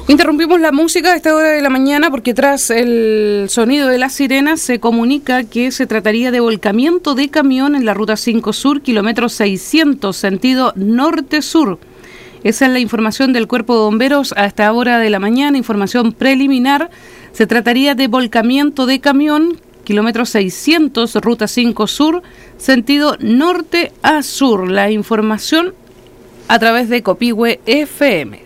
Interrumpimos la música a esta hora de la mañana porque tras el sonido de las sirenas se comunica que se trataría de volcamiento de camión en la Ruta 5 Sur, kilómetro 600, sentido norte-sur. Esa es la información del Cuerpo de Bomberos a esta hora de la mañana, información preliminar. Se trataría de volcamiento de camión, kilómetro 600, Ruta 5 Sur, sentido norte a sur. La información a través de Copihue FM.